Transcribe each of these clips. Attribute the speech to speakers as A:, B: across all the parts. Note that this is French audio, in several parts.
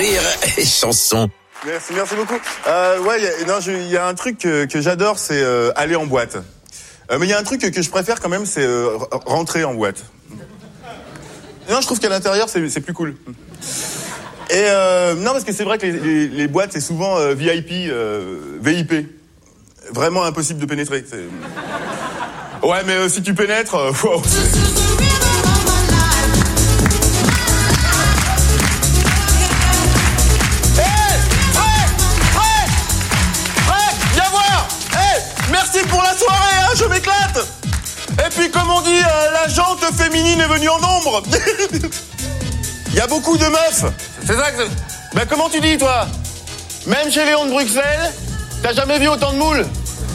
A: Rire et Chanson.
B: Merci beaucoup. Il y a un truc que j'adore, c'est aller en boîte. Mais il y a un truc que je préfère quand même, c'est rentrer en boîte. Non, je trouve qu'à l'intérieur, c'est plus cool. Et non, parce que c'est vrai que les boîtes, c'est souvent VIP, VIP. Vraiment impossible de pénétrer. Ouais, mais si tu pénètres, wow, merci pour la soirée, hein, je m'éclate. Et puis comme on dit, la jante féminine est venue en nombre. Il y a beaucoup de meufs. C'est ça que... Ben comment tu dis toi? Même chez Léon de Bruxelles, t'as jamais vu autant de moules?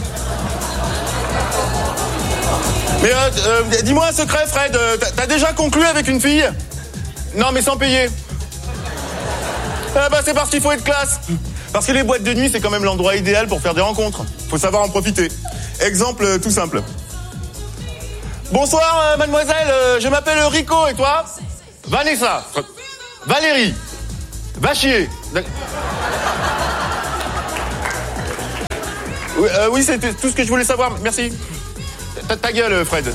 B: Mais dis-moi un secret Fred, t'as déjà conclu avec une fille? Non mais sans payer. C'est parce qu'il faut être classe. Parce que les boîtes de nuit, c'est quand même l'endroit idéal pour faire des rencontres. Faut savoir en profiter. Exemple tout simple. Bonsoir, mademoiselle, je m'appelle Rico, et toi? Vanessa. Valérie. Va chier. Oui, c'est tout ce que je voulais savoir, merci. Ta gueule, Fred.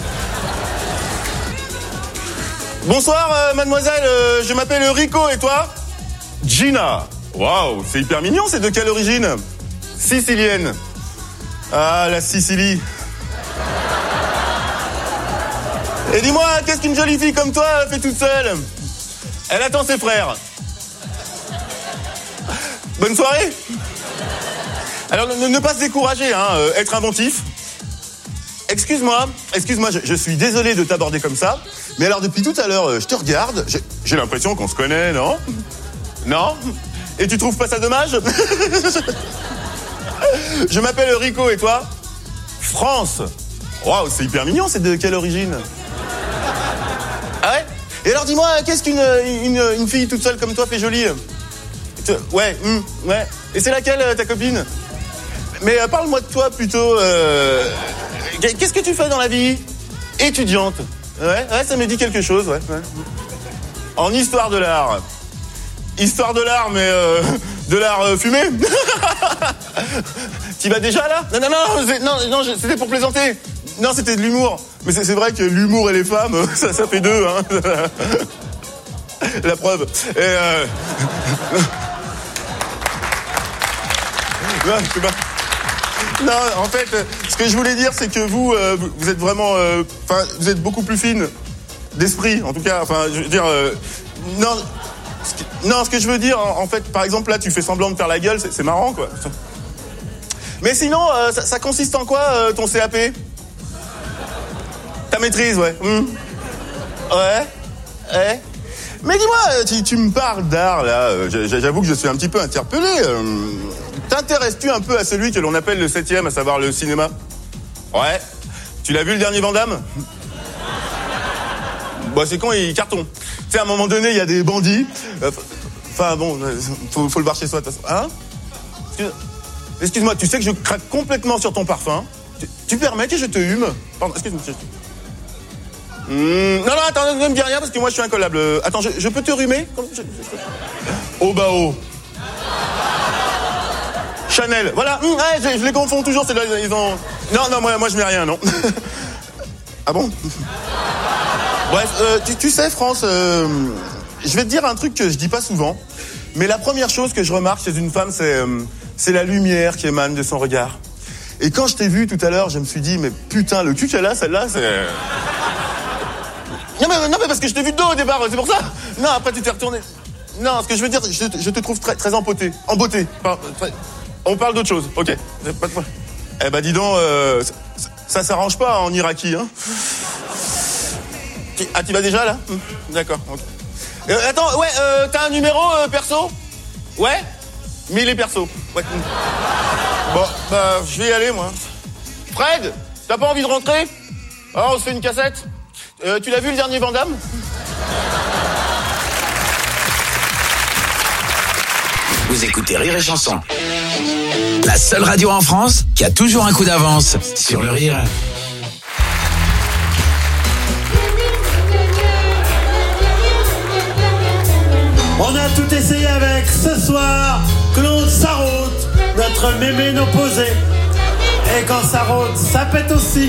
B: Bonsoir, mademoiselle, je m'appelle Rico, et toi? Gina. Waouh, c'est hyper mignon, c'est de quelle origine? Sicilienne. Ah, la Sicile. Et dis-moi, qu'est-ce qu'une jolie fille comme toi fait toute seule? Elle attend ses frères. Bonne soirée. Alors, ne pas se décourager, hein, être inventif. Excuse-moi, je suis désolé de t'aborder comme ça, mais alors depuis tout à l'heure, je te regarde, j'ai l'impression qu'on se connaît, non? Non? Et tu trouves pas ça dommage? Je m'appelle Rico, et toi? France. Waouh, c'est hyper mignon, c'est de quelle origine? Ah ouais? Et alors dis-moi, qu'est-ce qu'une fille toute seule comme toi fait jolie? Ouais, ouais. Et c'est laquelle ta copine? Mais parle-moi de toi plutôt. Qu'est-ce que tu fais dans la vie? Étudiante. Ouais, ça me dit quelque chose, ouais. En histoire de l'art. Histoire de l'art, mais de l'art fumé. Tu vas déjà là? Non, c'était pour plaisanter. Non, c'était de l'humour. Mais c'est vrai que l'humour et les femmes, ça fait deux, hein. La preuve. Et non, en fait, ce que je voulais dire, c'est que vous êtes vraiment, vous êtes beaucoup plus fine d'esprit, en tout cas. Enfin, je veux dire, non, ce que je veux dire, en fait, par exemple, là, tu fais semblant de faire la gueule, c'est marrant, quoi. Mais sinon, ça consiste en quoi, ton CAP? Ta maîtrise, ouais. Ouais. Mais dis-moi, tu me parles d'art, là. J'avoue que je suis un petit peu interpellé. T'intéresses-tu un peu à celui que l'on appelle le 7e, à savoir le cinéma? Ouais. Tu l'as vu, le dernier Van Damme? Bah, c'est quand il cartonne. Tu sais, à un moment donné, il y a des bandits. Enfin, bon, faut le voir chez soi, de toute façon. Hein? Excuse-moi, tu sais que je craque complètement sur ton parfum. Tu permets que je te hume? Pardon, excuse-moi. Non, attends, ne me dis rien parce que moi je suis incollable. Attends, je peux te rhumer? Oh bah oh. Chanel, voilà. Je les confonds toujours. Ils ont. Non, moi je mets rien, non. Ah bon? Bref, tu sais, France, je vais te dire un truc que je dis pas souvent, mais la première chose que je remarque chez une femme, c'est la lumière qui émane de son regard. Et quand je t'ai vu tout à l'heure, je me suis dit, mais putain, le cul qu'elle a, celle-là, c'est... Non mais parce que je t'ai vu de dos au départ, c'est pour ça. Non, après tu t'es retourné. Non, ce que je veux dire, je te trouve très, très en beauté. En beauté. Enfin, on parle d'autre chose, ok. Eh ben dis donc, ça s'arrange pas en Iraki, hein. Ah, tu vas déjà là? D'accord, ok. Attends, ouais, t'as un numéro perso? Ouais? Mais il est perso. Ouais. Bon, bah, je vais y aller, moi. Fred, t'as pas envie de rentrer? Ah, on se fait une cassette? Tu l'as vu, le dernier Van Damme?
A: Vous écoutez Rire et Chanson. La seule radio en France qui a toujours un coup d'avance sur le rire.
C: On a tout essayé avec ce soir Claude Sarraute, notre mémé opposé. Et quand ça rôde, ça pète aussi.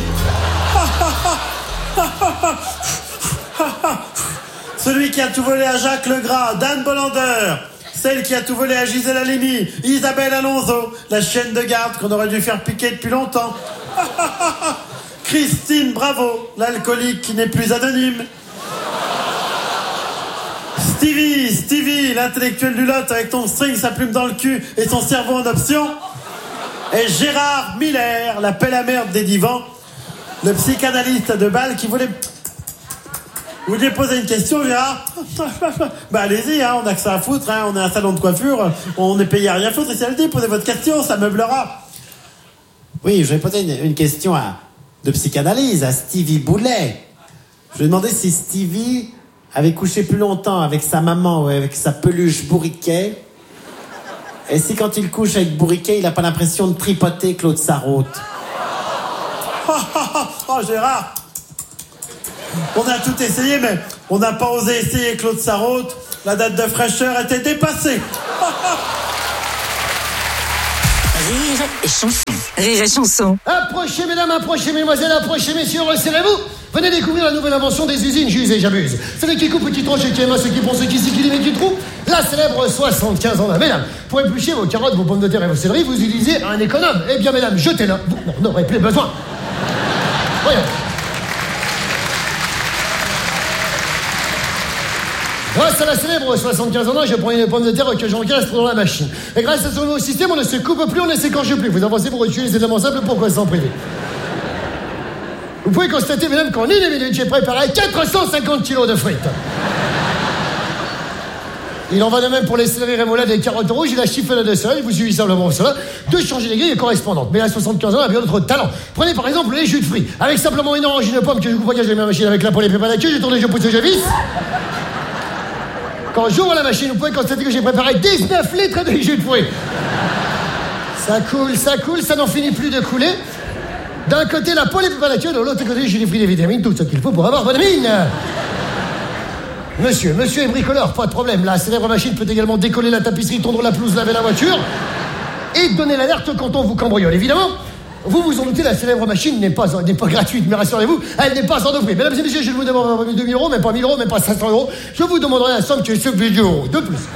C: Celui qui a tout volé à Jacques Legras, Dan Bolander. Celle qui a tout volé à Gisèle Halimi, Isabelle Alonso, la chienne de garde qu'on aurait dû faire piquer depuis longtemps. Christine Bravo, l'alcoolique qui n'est plus anonyme. Stevie, l'intellectuel du lot avec ton string, sa plume dans le cul et son cerveau en option. Et Gérard Miller, la pelle à merde des divans, le psychanalyste de Bâle qui voulait... Vous vouliez poser une question, Gérard? Bah allez-y, hein, on a que ça à foutre, hein, on est un salon de coiffure, on est payé à rien foutre, et si elle dit, posez votre question, ça meublera. Oui, je vais poser une question de psychanalyse à Stevie Boulet. Je vais demander si Stevie avait couché plus longtemps avec sa maman ou avec sa peluche Bourriquet. Et si quand il couche avec Bourriquet, il n'a pas l'impression de tripoter Claude Sarraute. Oh Gérard, on a tout essayé, mais on n'a pas osé essayer Claude Sarraute. La date de fraîcheur était dépassée.
D: Rire et chanson. Rire et chanson.
E: Approchez mesdames, approchez mesdemoiselles, approchez messieurs, resserrez-vous. Venez découvrir la nouvelle invention des usines J'use et j'abuse. Celle qui coupe, qui tranche et qui aime, ceux qui pensent, qui s'y qui met du trou. La célèbre 75 ans là. Mesdames, pour éplucher vos carottes, vos pommes de terre et vos céleris, vous utilisez un économe. Eh bien mesdames, jetez-la. Vous n'en aurez plus besoin. Voyons. Grâce à la célèbre 75 ans, je prends une pomme de terre que j'encastre dans la machine. Et grâce à ce nouveau système, on ne se coupe plus, on ne s'écorche plus. Vous avancez pour utiliser, c'est tellement simple, pourquoi s'en priver? Vous pouvez constater, mesdames, qu'en 1 minute, j'ai préparé 450 kilos de frites. Il en va de même pour les céleris rémoulades et les carottes rouges et la chiffonade de soleil. Il vous suffit simplement cela de changer les grilles correspondantes. Mais à 75 ans, elle a bien d'autres talents. Prenez par exemple les jus de fruits. Avec simplement une orange et une pomme que je coupe, je mets ma machine avec la poêle et prépare la queue, je tourne, je pousse et je visse. Quand j'ouvre la machine, vous pouvez constater que j'ai préparé 19 litres de jus de fruits. Ça coule, ça n'en finit plus de couler. D'un côté, la poêle et prépare la queue, de l'autre côté, j'ai des fruits, des vitamines, tout ce qu'il faut pour avoir bonne mine. Monsieur est bricoleur, pas de problème. La célèbre machine peut également décoller la tapisserie, tondre la pelouse, laver la voiture et donner l'alerte quand on vous cambriole. Évidemment, vous vous en doutez, la célèbre machine n'est pas gratuite, mais rassurez-vous, elle n'est pas sans prix. Mesdames et messieurs, je ne vous demande pas 2 000 euros, même pas 1 000 euros, même pas 500 euros. Je vous demanderai la somme qui est ce €. De plus.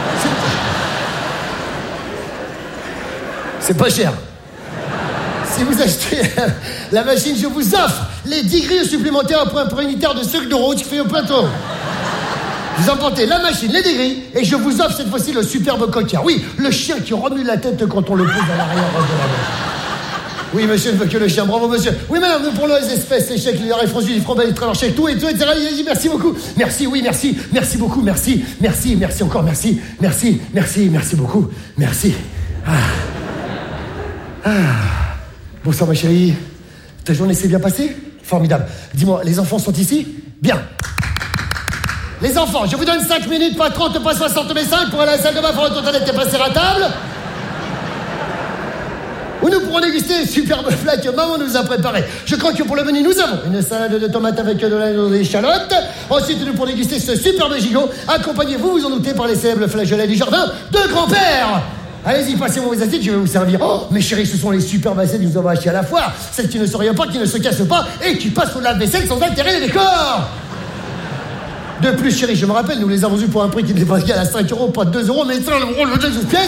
E: C'est pas cher. Si vous achetez la machine, je vous offre les 10 grilles supplémentaires à point unitaire de sucre de route qui fait au plateau. Vous emportez la machine, les 10 grilles, et je vous offre cette fois-ci le superbe coquillard. Oui, le chien qui remue la tête quand on le pose à l'arrière de la main. Oui, monsieur ne veut que le chien, bravo monsieur. Oui, madame, nous prenons les espèces, les chèques, les arrêts franchis, les frombages, les traverses, tout, etc. Merci beaucoup. Merci, oui, merci. Merci beaucoup, merci. Merci encore, merci. Merci beaucoup. Merci. Bonsoir, ma chérie. Ta journée s'est bien passée? Formidable. Dis-moi, les enfants sont ici? Bien. Les enfants, je vous donne 5 minutes, pas 30, pas 60, mais 5 pour aller à la salle de bain, pour retourner et passer à table. Où nous pourrons déguster les superbes plats que maman nous a préparés. Je crois que pour le menu, nous avons une salade de tomates avec de l'échalote. Ensuite, nous pourrons déguster ce superbe gigot, accompagné, vous en doutez, par les célèbres flageolets du jardin de grand-père. Allez-y, passez-moi vos assiettes, je vais vous servir. Oh, mes chéris, ce sont les superbes assiettes que nous avons achetées à la foire. Celles qui ne se rayonnent pas, qui ne se cassent pas et qui passent au lave-vaisselle sans altérer les décors. De plus, chérie, je me rappelle, nous les avons eues pour un prix qui n'était pas égal à 5 euros, pas 2 euros, mais ça, le rôle de pièce.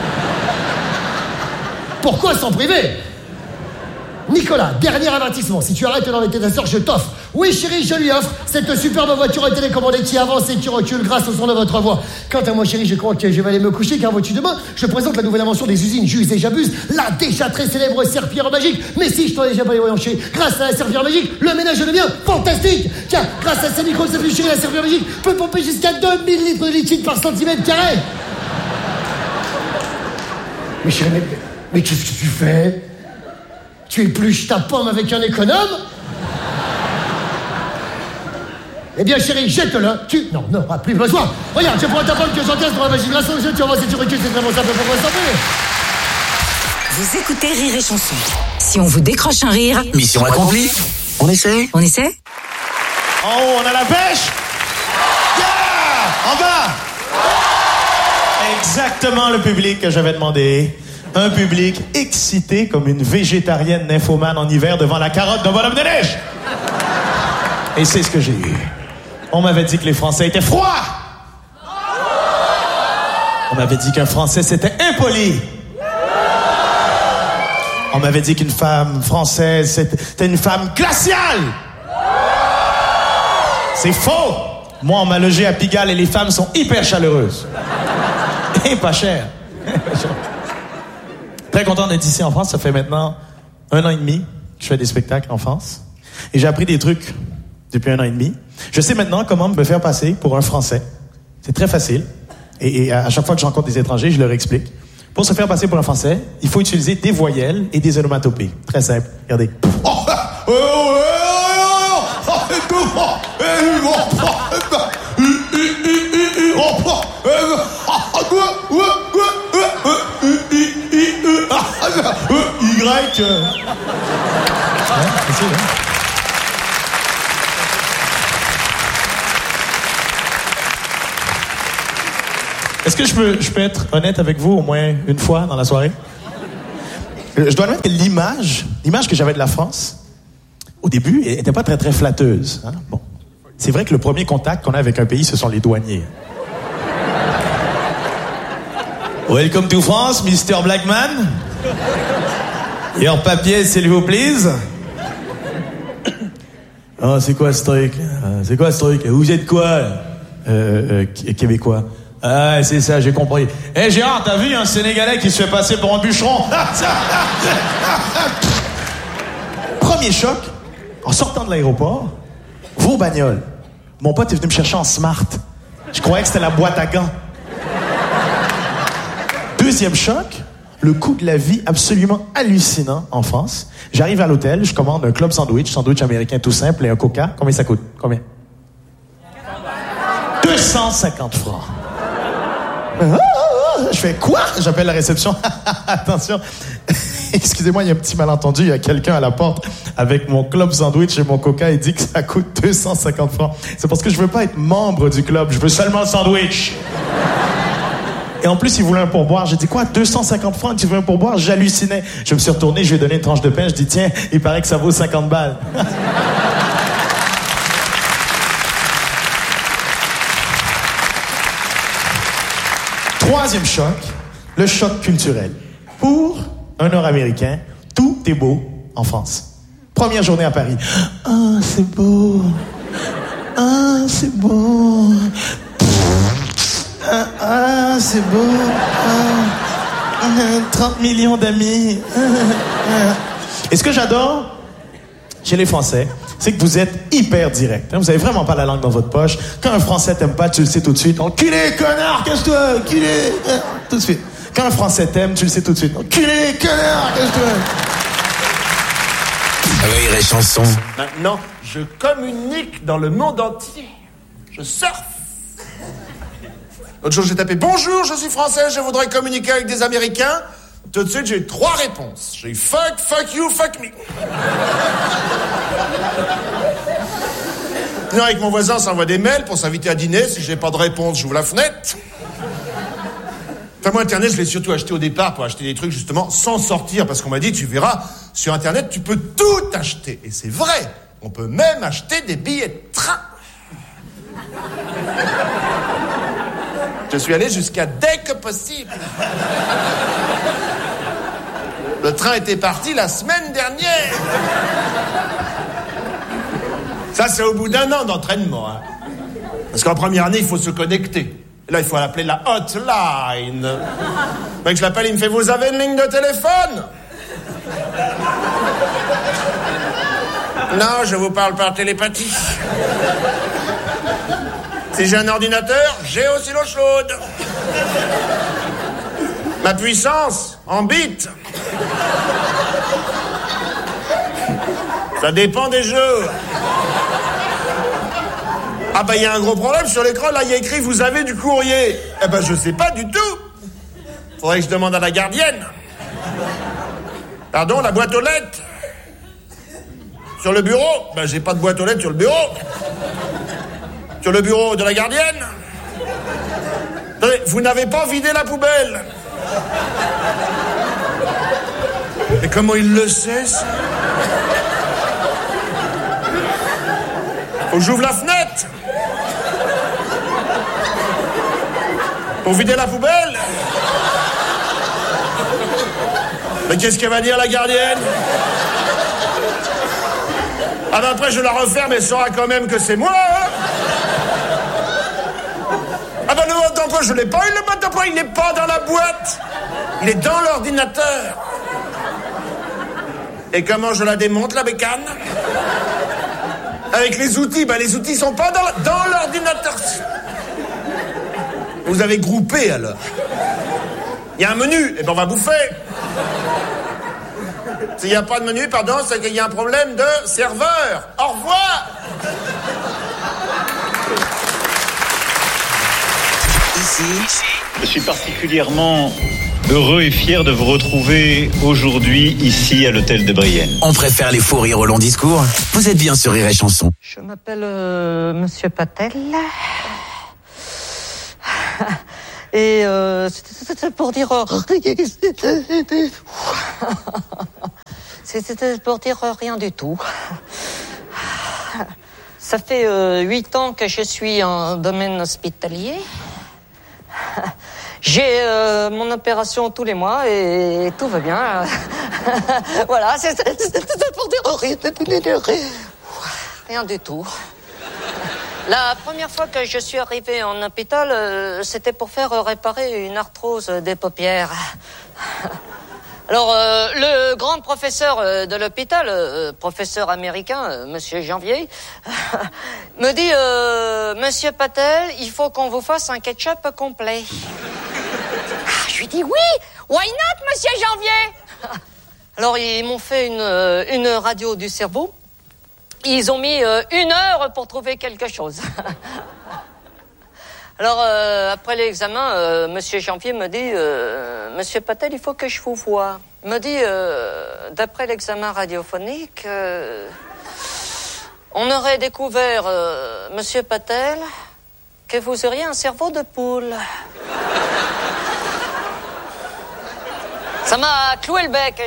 E: Pourquoi s'en priver? Nicolas, dernier avertissement. Si tu arrêtes d'embêter ta sœur, je t'offre. Oui, chérie, je lui offre cette superbe voiture télécommandée qui avance et qui recule grâce au son de votre voix. Quant à moi, chérie, je crois que je vais aller me coucher, car vois-tu, demain, je présente la nouvelle invention des usines J'use et j'abuse, la déjà très célèbre serpillère magique. Mais si, je t'en ai déjà parlé, voyons, chérie, grâce à la serpillère magique, le ménage devient fantastique. Car grâce à ces micros, c'est plus chérie, la serpillère magique peut pomper jusqu'à 2000 litres de liquide par centimètre carré. Mais chérie, mais qu'est-ce que tu fais? Tu épluches ta pomme avec un économe? Eh bien, chérie, jette-le. Tu n'en auras plus besoin. Regarde, je prends ta pomme que j'encaisse dans la machine grâce au jeu. Tu vas voir si tu recules, c'est vraiment simple pour moi s'en.
D: Vous écoutez Rire et Chanson. Si on vous décroche un rire...
A: Mission accomplie. On essaie?
D: On essaie?
B: En haut, on a la pêche. Yeah! En bas.
F: Exactement le public que j'avais demandé. Un public excité comme une végétarienne nymphomane en hiver devant la carotte d'un bonhomme de neige. Et c'est ce que j'ai eu. On m'avait dit que les Français étaient froids. On m'avait dit qu'un Français, c'était impoli. On m'avait dit qu'une femme française, c'était une femme glaciale. C'est faux. Moi, on m'a logé à Pigalle et les femmes sont hyper chaleureuses. Et pas chères. Très content d'être ici en France. Ça fait maintenant 1 an et demi que je fais des spectacles en France. Et j'ai appris des trucs depuis 1 an et demi. Je sais maintenant comment me faire passer pour un Français. C'est très facile. Et à chaque fois que je rencontre des étrangers, je leur explique. Pour se faire passer pour un Français, il faut utiliser des voyelles et des onomatopées. Très simple. Regardez. Est-ce que je peux être honnête avec vous au moins une fois dans la soirée? Je dois admettre que l'image que j'avais de la France, au début, elle n'était pas très, très flatteuse. Hein? Bon. C'est vrai que le premier contact qu'on a avec un pays, ce sont les douaniers. Welcome to France, Mr. Blackman. Your papier, s'il vous plaise. Oh, c'est quoi ce truc? C'est quoi ce truc? Vous êtes quoi? Québécois. Ah, c'est ça, j'ai compris. Hé, Gérard, t'as vu un Sénégalais qui se fait passer pour un bûcheron? Premier choc, en sortant de l'aéroport, vos bagnoles. Mon pote est venu me chercher en Smart. Je croyais que c'était la boîte à gants. Deuxième choc, le coût de la vie absolument hallucinant en France. J'arrive à l'hôtel, je commande un club sandwich américain tout simple et un coca. Combien ça coûte? Combien? 250 francs. Je fais quoi? J'appelle la réception. Attention. Excusez-moi, il y a un petit malentendu. Il y a quelqu'un à la porte avec mon club sandwich et mon coca. Il dit que ça coûte 250 francs. C'est parce que je veux pas être membre du club. Je veux seulement le sandwich. Et en plus, il voulait un pourboire. J'ai dit quoi? 250 francs? Tu veux un pourboire? J'hallucinais. Je me suis retourné, je lui ai donné une tranche de pain. Je dis tiens, il paraît que ça vaut 50 balles. Troisième choc, le choc culturel. Pour un Nord-Américain, tout est beau en France. Première journée à Paris. Ah, c'est beau. Ah, c'est beau. Ah, c'est beau. 30 millions d'amis. Et ce que j'adore chez les Français, c'est que vous êtes hyper direct. Vous avez vraiment pas la langue dans votre poche. Quand un Français t'aime pas, tu le sais tout de suite. Enculé, connard, casse-toi, enculé. Tout de suite. Quand un Français t'aime, tu le sais tout de suite. Enculé, connard, casse-toi.
A: Rire et chanson.
G: Maintenant, je communique dans le monde entier. Je surfe. L'autre jour, j'ai tapé « Bonjour, je suis français, je voudrais communiquer avec des Américains ». Tout de suite, j'ai eu 3 réponses. J'ai eu « Fuck, fuck you, fuck me ». Non, avec mon voisin, on s'envoie des mails pour s'inviter à dîner. Si j'ai pas de réponse, j'ouvre la fenêtre. Enfin, moi, Internet, je l'ai surtout acheté au départ pour acheter des trucs, justement, sans sortir. Parce qu'on m'a dit, tu verras, sur Internet, tu peux tout acheter. Et c'est vrai. On peut même acheter des billets de train. Je suis allé jusqu'à dès que possible. Le train était parti la semaine dernière. Ça, c'est au bout d'1 an d'entraînement. Hein. Parce qu'en première année, il faut se connecter. Et là, il faut appeler la hotline. Le mec, je l'appelle, il me fait « Vous avez une ligne de téléphone ?» Non, je vous parle par télépathie. Si j'ai un ordinateur, j'ai aussi l'eau chaude. Ma puissance, en bits. Ça dépend des jeux. Ah bah il y a un gros problème sur l'écran, là il y a écrit « Vous avez du courrier ». Eh ben je sais pas du tout. Faudrait que je demande à la gardienne. Pardon, la boîte aux lettres. Sur le bureau? Ben j'ai pas de boîte aux lettres sur le bureau. Sur le bureau de la gardienne? Attendez, vous n'avez pas vidé la poubelle. Mais comment il le sait, ça? Faut que j'ouvre la fenêtre pour vider la poubelle. Mais qu'est-ce qu'elle va dire, la gardienne? Ah ben après je la referme, elle saura quand même que c'est moi, hein. Ah ben le mode d'emploi, je l'ai pas eu, le mode d'emploi, il n'est pas dans la boîte. Il est dans l'ordinateur. Et comment je la démonte, la bécane? Avec les outils, ben les outils sont pas dans l'ordinateur. Vous avez groupé, alors. Il y a un menu, et ben on va bouffer. S'il n'y a pas de menu, pardon, c'est qu'il y a un problème de serveur. Au revoir.
A: Ici,
H: je suis particulièrement heureux et fier de vous retrouver aujourd'hui ici à l'hôtel de Brienne.
A: on préfère les faux rires au long discours. Vous êtes bien sur Rire et Chanson.
I: Je m'appelle Monsieur Patel. Et c'était pour dire... C'était pour dire rien du tout. Ça fait 8 ans que je suis en domaine hospitalier. J'ai mon opération tous les mois et tout va bien. Voilà, c'est pour dire rien du tout. La première fois que je suis arrivé en hôpital, c'était pour faire réparer une arthrose des paupières. Alors, le grand professeur de l'hôpital, professeur américain, Monsieur Janvier, me dit, Monsieur Patel, il faut qu'on vous fasse un ketchup complet. Je lui dis, oui, why not, Monsieur Janvier? Alors, ils m'ont fait une radio du cerveau. Ils ont mis 1 heure pour trouver quelque chose. Alors, après l'examen, Monsieur Janvier me dit, Monsieur Patel, il faut que je vous voie. Il me dit, d'après l'examen radiophonique, on aurait découvert, Monsieur Patel, que vous auriez un cerveau de poule. Ça m'a cloué le bec,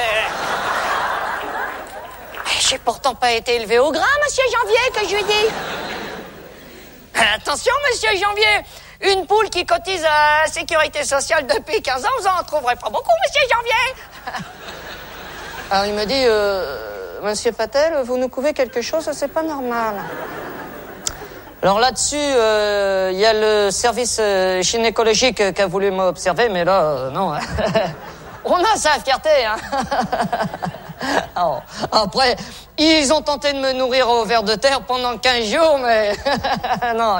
I: J'ai pourtant pas été élevé au grain, Monsieur Janvier, que je lui dis. Attention, Monsieur Janvier, une poule qui cotise à la sécurité sociale depuis 15 ans, vous en trouverez pas beaucoup, Monsieur Janvier. Alors il me dit, Monsieur Patel, vous nous couvez quelque chose, c'est pas normal. Alors là-dessus, il y a le service gynécologique qui a voulu m'observer, mais là, non. On a sa fierté, hein. Alors, après, ils ont tenté de me nourrir au ver de terre pendant 15 jours, mais... non.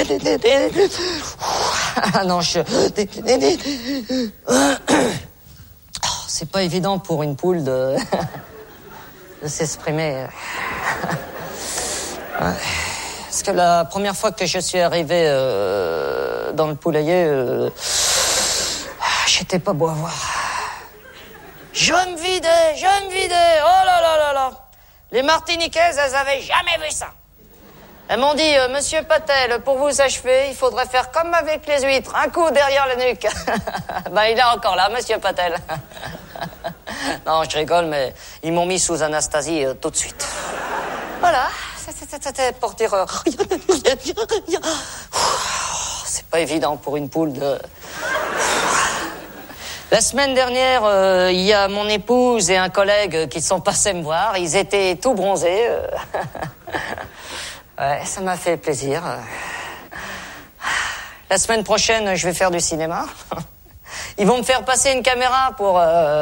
I: Non, c'est pas évident pour une poule de s'exprimer. Parce que la première fois que je suis arrivé dans le poulailler, j'étais pas beau à voir. Je me vidais, oh là là là là. Les Martiniquaises, elles avaient jamais vu ça. Elles m'ont dit, Monsieur Patel, pour vous achever, il faudrait faire comme avec les huîtres, un coup derrière la nuque. Ben, il est encore là, Monsieur Patel. Non, je rigole, mais ils m'ont mis sous Anastasie tout de suite. Voilà, c'était pour dire... C'est pas évident pour une poule de... La semaine dernière, il y a mon épouse et un collègue qui sont passés me voir. Ils étaient tout bronzés. Ouais, ça m'a fait plaisir. La semaine prochaine, je vais faire du cinéma. Ils vont me faire passer une caméra pour...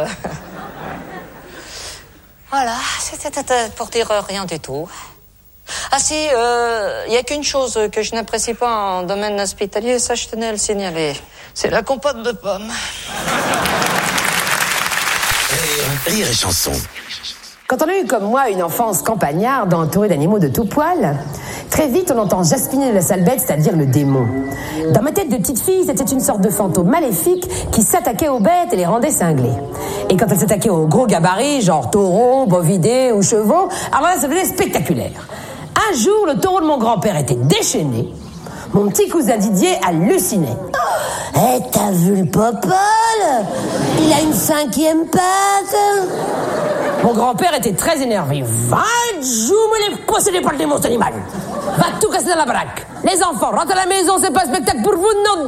I: Voilà, c'était pour dire rien du tout. Ah si, il y a qu'une chose que je n'apprécie pas en domaine hospitalier, ça je tenais à le signaler. C'est la compote de pommes.
A: Rire et Chanson.
J: Quand on a eu comme moi une enfance campagnarde entourée d'animaux de tout poil, très vite on entend Jaspiner la sale bête, c'est-à-dire le démon. Dans ma tête de petite fille, c'était une sorte de fantôme maléfique qui s'attaquait aux bêtes et les rendait cinglées. Et quand elle s'attaquait aux gros gabarits, genre taureaux, bovidés ou chevaux, alors là ça devenait spectaculaire. Un jour, le taureau de mon grand-père était déchaîné. Mon petit cousin Didier hallucinait.
K: Eh, t'as vu le popole? Il a une 5e patte.
J: Mon grand-père était très énervé. Va, me les possédé par le démon, cet animal. Va tout casser dans la baraque. Les enfants, rentrez à la maison, c'est pas un spectacle pour vous, non.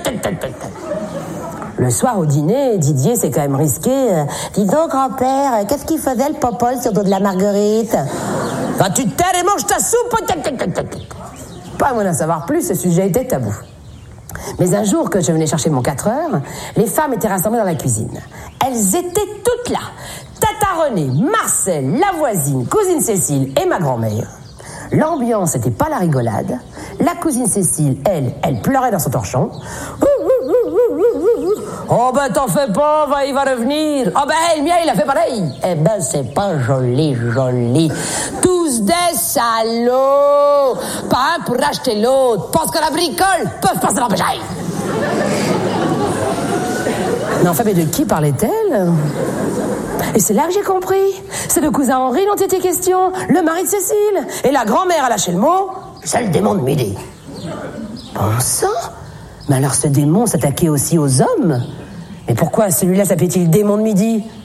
J: Le soir au dîner, Didier s'est quand même risqué.
K: Dis donc, grand-père, qu'est-ce qu'il faisait le popole sur dos de la marguerite?
J: Va tu te taire et mange ta soupe. Pas moyen d'en savoir plus, ce sujet était tabou. Mais un jour que je venais chercher mon 4 heures, les femmes étaient rassemblées dans la cuisine. Elles étaient toutes là. Tata Renée, Marcel, la voisine, cousine Cécile et ma grand-mère. L'ambiance n'était pas la rigolade. La cousine Cécile, elle pleurait dans son torchon. Oh ben t'en fais pas, il va revenir. Oh ben le mien il a fait pareil. Eh ben c'est pas joli. Tous des salauds. Pas un pour racheter l'autre. Pense que la bricole peuvent passer l'empêcher. Mais enfin, mais de qui parlait-elle? Et c'est là que j'ai compris. C'est le cousin Henri dont était question, le mari de Cécile. Et la grand-mère a lâché le mot, c'est le démon de midi. Bon sang. Mais alors ce démon s'attaquait aussi aux hommes? Mais pourquoi celui-là s'appelait-il démon de midi?